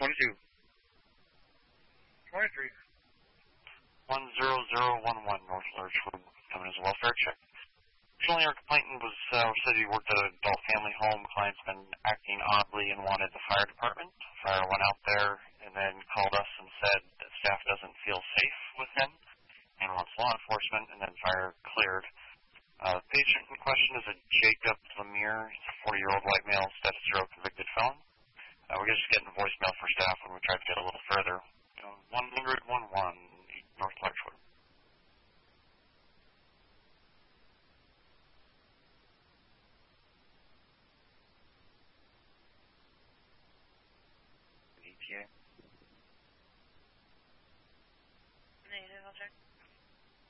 22. 23. 10011 North Larchwood, coming as a welfare check. Originally, our complainant was said he worked at an adult family home. Client's been acting oddly and wanted the fire department. Fire went out there and then called us and said that staff doesn't feel safe with him and wants law enforcement, and then fire cleared. The patient in question is a Jacob Lemire, 40-year-old white male, status 0, convicted felon. We're just getting a voicemail for staff when we try to get a little further. 10011 North Larchwood. Negative, I'll check.